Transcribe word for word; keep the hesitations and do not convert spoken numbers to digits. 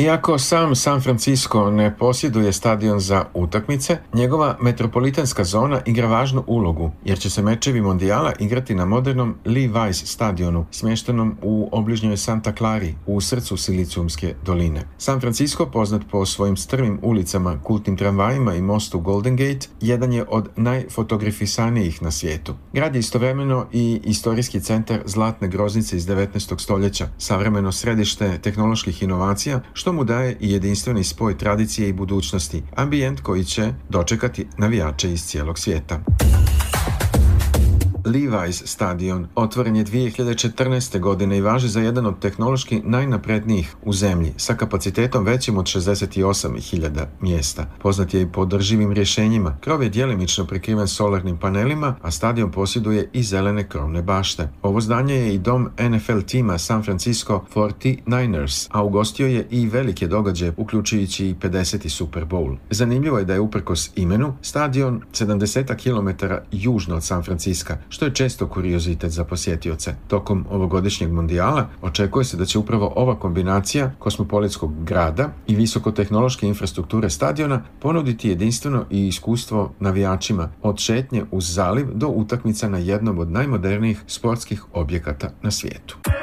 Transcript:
Iako sam San Francisco ne posjeduje stadion za utakmice, njegova metropolitanska zona igra važnu ulogu, jer će se mečevi mondijala igrati na modernom Levi's stadionu, smještenom u obližnjoj Santa Clari, u srcu Silicijumske doline. San Francisco, poznat po svojim strmim ulicama, kultnim tramvajima i mostu Golden Gate, jedan je od najfotografisanijih na svijetu. Grad je istovremeno i istorijski centar zlatne groznice iz devetnaestog stoljeća, savremeno središte tehnoloških inovacija, što mu daje i jedinstveni spoj tradicije i budućnosti, ambijent koji će dočekati navijače iz cijelog svijeta. Levi's stadion otvoren je dvije hiljade četrnaeste. godine i važi za jedan od tehnološki najnaprednijih u zemlji, sa kapacitetom većim od šezdeset osam hiljada mjesta. Poznat je i po održivim rješenjima. Krov je djelimično prekriven solarnim panelima, a stadion posjeduje i zelene krovne bašte. Ovo zdanje je i dom N F L tima San Francisco forty-niners, a ugostio je i velike događaje, uključujući i pedeseti Super Bowl. Zanimljivo je da je uprkos imenu stadion sedamdeset kilometara južno od San Francisca, što je često kuriozitet za posjetioce. Tokom ovogodišnjeg mondijala očekuje se da će upravo ova kombinacija kosmopolitskog grada i visokotehnološke infrastrukture stadiona ponuditi jedinstveno i iskustvo navijačima, od šetnje uz zaliv do utakmica na jednom od najmodernijih sportskih objekata na svijetu.